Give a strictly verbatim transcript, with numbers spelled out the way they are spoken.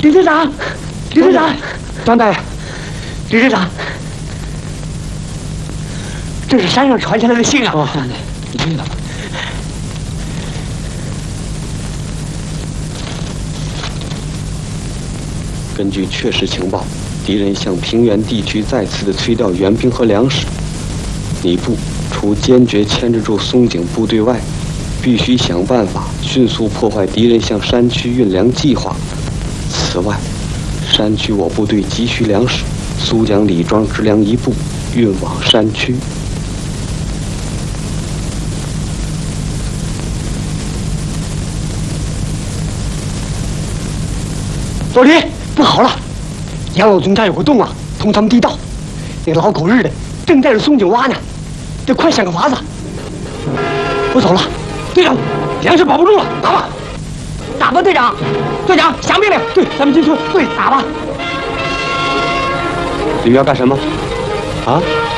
李队长，李队长， 张大爷， 李队长，这是山上传下来的信啊！ 哦，你听到吗？根据确实情报，敌人向平原地区再次的催调援兵和粮食。你部除坚决牵制住松井部队外，必须想办法迅速破坏敌人向山区运粮计划。此外，山区我部队急需粮食，苏将李庄支粮一部运往山区。 老李，不好了！杨老总家有个洞啊，通他们地道。那老狗日的正带着松井挖呢，得快想个法子。我走了，队长，粮食保不住了，打吧！打吧，队长！队长，响命令！对，咱们进村。对，打吧！ 你们要干什么？啊？